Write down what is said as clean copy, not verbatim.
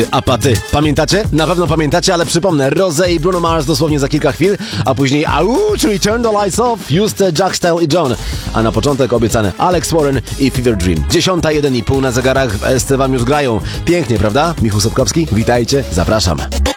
Apaty. Pamiętacie? Na pewno pamiętacie, ale przypomnę. Rosé i Bruno Mars dosłownie za kilka chwil, a później czyli Turn the Lights Off, Houston, Jack Stell i John. A na początek obiecane Alex Warren i Fever Dream. 10:01,5 na zegarach w SC wam już grają. Pięknie, prawda? Michał Sobkowski, witajcie, zapraszam.